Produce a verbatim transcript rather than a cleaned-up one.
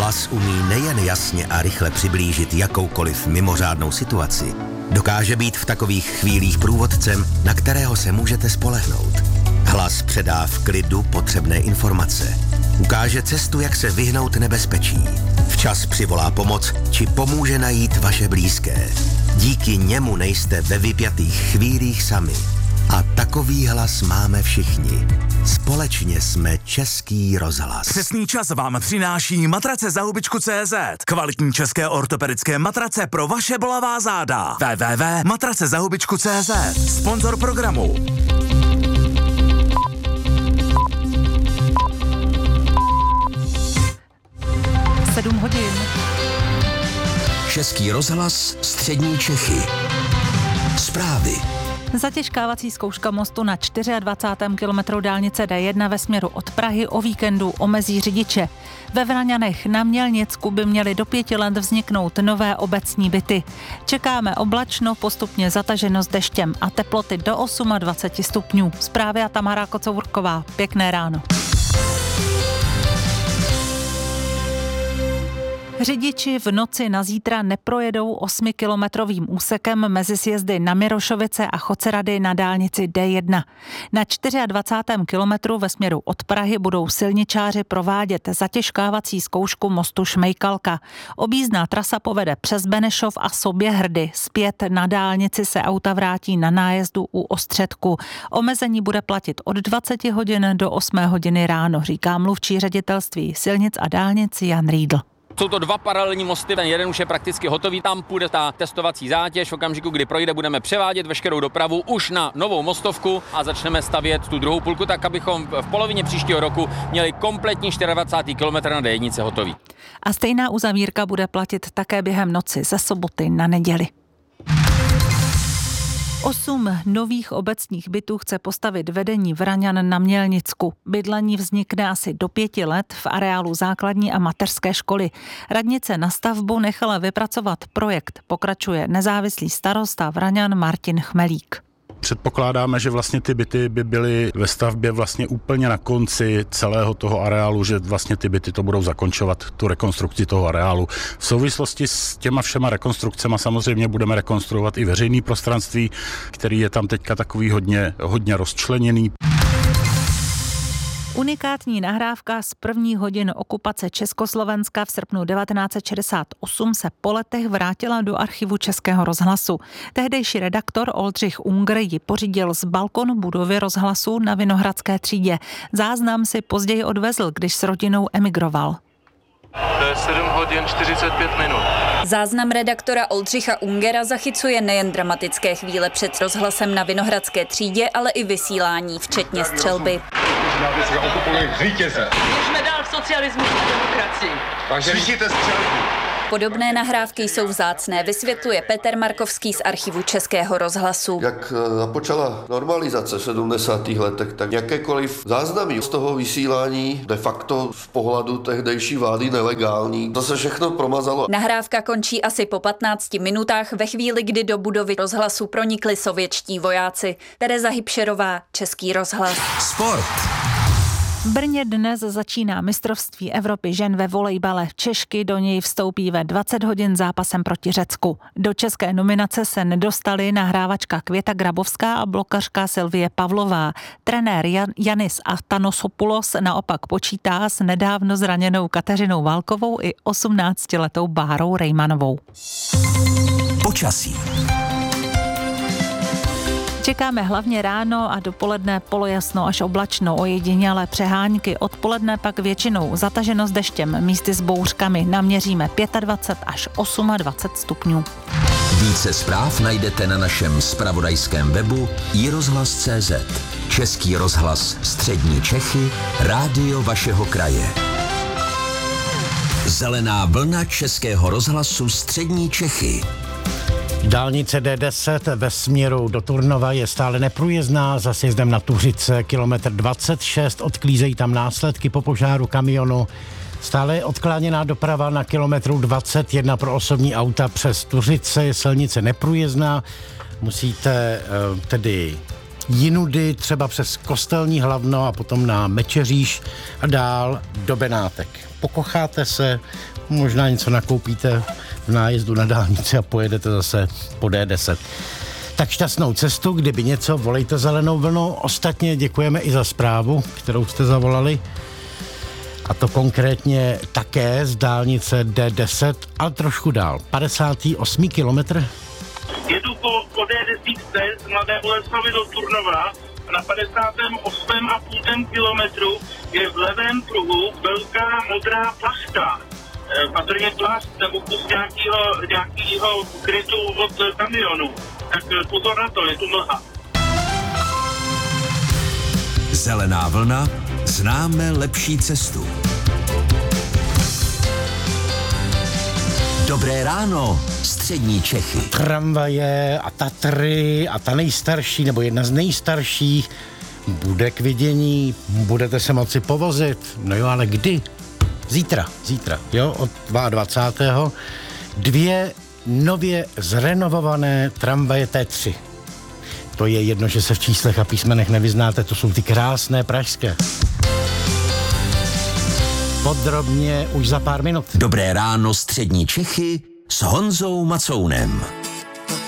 Hlas umí nejen jasně a rychle přiblížit jakoukoliv mimořádnou situaci, dokáže být v takových chvílích průvodcem, na kterého se můžete spolehnout. Hlas předá v klidu potřebné informace. Ukáže cestu, jak se vyhnout nebezpečí. Včas přivolá pomoc, či pomůže najít vaše blízké. Díky němu nejste ve vypjatých chvílích sami. A takový hlas máme všichni. Společně jsme Český rozhlas. Přesný čas vám přináší matrace za hubičku tečka cé zet. Kvalitní české ortopedické matrace pro vaše bolavá záda. w w w tečka matrace za hubičku tečka cé zet. Sponzor programu. sedm hodin. Český rozhlas, střední Čechy. Zprávy. Zatěžkávací zkouška mostu na dvacátém čtvrtém kilometru dálnice D jedna ve směru od Prahy o víkendu omezí řidiče. Ve Vraňanech na Mělnicku by měly do pěti let vzniknout nové obecní byty. Čekáme oblačno, postupně zataženo s deštěm a teploty do dvacet osm stupňů. Zprávy a Tamara Kocourková. Pěkné ráno. Řidiči v noci na zítra neprojedou osmikilometrovým úsekem mezi sjezdy na Mirošovice a Chocerady na dálnici D jedna. Na dvacátém čtvrtém kilometru ve směru od Prahy budou silničáři provádět zatěžkávací zkoušku mostu Šmejkalka. Objízdná trasa povede přes Benešov a Soběhrdy. Zpět na dálnici se auta vrátí na nájezdu u Ostředku. Omezení bude platit od dvacet hodin do osmé hodiny ráno, říká mluvčí ředitelství silnic a dálnic Jan Riedl. Jsou to dva paralelní mosty, ten jeden už je prakticky hotový, tam půjde ta testovací zátěž, v okamžiku, kdy projde, budeme převádět veškerou dopravu už na novou mostovku a začneme stavět tu druhou půlku, tak abychom v polovině příštího roku měli kompletní dvacátý čtvrtý kilometr na D jedna hotový. A stejná uzavírka bude platit také během noci ze soboty na neděli. Osm nových obecních bytů chce postavit vedení Vraňan na Mělnicku. Bydlení vznikne asi do pěti let v areálu základní a mateřské školy. Radnice na stavbu nechala vypracovat projekt, pokračuje nezávislý starosta Vraňan Martin Chmelík. Předpokládáme, že vlastně ty byty by byly ve stavbě vlastně úplně na konci celého toho areálu, že vlastně ty byty to budou zakončovat tu rekonstrukci toho areálu. V souvislosti s těma všema rekonstrukcemi samozřejmě budeme rekonstruovat i veřejný prostranství, který je tam teďka takový hodně, hodně rozčleněný. Unikátní nahrávka z prvních hodin okupace Československa v srpnu devatenáct set šedesát osm se po letech vrátila do archivu Českého rozhlasu. Tehdejší redaktor Oldřich Unger ji pořídil z balkonu budovy rozhlasu na Vinohradské třídě. Záznam si později odvezl, když s rodinou emigroval. To je sedm hodin čtyřicet pět minut. Záznam redaktora Oldřicha Ungera zachycuje nejen dramatické chvíle před rozhlasem na Vinohradské třídě, ale i vysílání, včetně střelby. Běžme dál v socialismu a demokracii. Takže řiďte střelbu. Podobné nahrávky jsou vzácné, vysvětluje Petr Markovský z archivu Českého rozhlasu. Jak započala normalizace v sedmdesátých letech, tak jakékoliv záznamy z toho vysílání de facto z pohledu tehdejší vlády nelegální. To se všechno promazalo. Nahrávka končí asi po patnácti minutách ve chvíli, kdy do budovy rozhlasu pronikli sovětští vojáci. Tereza Hybšerová, Český rozhlas. Sport. V Brně dnes začíná mistrovství Evropy žen ve volejbale. Češky do něj vstoupí ve dvacet hodin zápasem proti Řecku. Do české nominace se nedostali nahrávačka Květa Grabovská a blokařka Sylvie Pavlová. Trenér Jan- Janis Athanasopoulos naopak počítá s nedávno zraněnou Kateřinou Válkovou i osmnáctiletou Bárou Rejmanovou. Počasí. Čekáme hlavně ráno a dopoledne polojasno až oblačno, ojedinělé přehánky. Odpoledne pak většinou zataženo s deštěm, místy s bouřkami. Naměříme dvacet pět až dvacet osm stupňů. Více zpráv najdete na našem zpravodajském webu i rozhlas tečka cé zet. Český rozhlas střední Čechy, rádio vašeho kraje. Zelená vlna Českého rozhlasu střední Čechy. Dálnice D deset ve směru do Turnova je stále neprůjezdná, za sjezdem na Tuřice kilometr dvacet šest, odklízejí tam následky po požáru kamionu. Stále je odkláněná doprava na kilometru dvacet jedna pro osobní auta přes Tuřice, je silnice neprůjezdná, musíte uh, tedy jinudy, třeba přes Kostelní Hlavno a potom na Mečeříš a dál do Benátek. Pokocháte se, možná něco nakoupíte v nájezdu na dálnici a pojedete zase po D deset. Tak šťastnou cestu, kdyby něco, volejte Zelenou vlnu. Ostatně děkujeme i za zprávu, kterou jste zavolali. A to konkrétně také z dálnice D deset, ale trošku dál. padesátý osmý kilometr. Jedu po, po D deset z Mladé Boleslavi do Turnova a na padesátém osmém a půl kilometru je v levém pruhu velká modrá plachta. E, patrně plast nebo kus nějakého, nějakého krytu od kamionu. Tak pozor na to, je tu mlha. Zelená vlna, známe lepší cestu. Dobré ráno, střední Čechy. Tramvaje a Tatry a ta nejstarší, nebo jedna z nejstarších, bude k vidění, budete se moci povozit. No jo, ale kdy? Zítra, zítra, jo, od dvacátého Dvě nově zrenovované tramvaje T tři. To je jedno, že se v číslech a písmenech nevyznáte, to jsou ty krásné pražské. Podrobně už za pár minut. Dobré ráno, střední Čechy s Honzou Macounem.